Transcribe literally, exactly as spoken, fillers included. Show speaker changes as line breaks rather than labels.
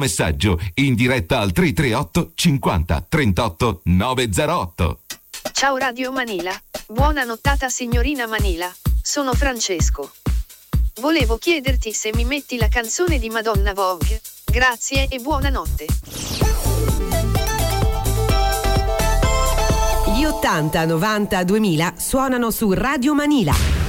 messaggio in diretta al tre tre otto cinquanta trentotto novecentotto.
Ciao Radio Manila. Buona nottata signorina Manila. Sono Francesco. Volevo chiederti se mi metti la canzone di Madonna Vogue. Grazie e buonanotte.
Gli ottanta, novanta, duemila suonano su Radio Manila.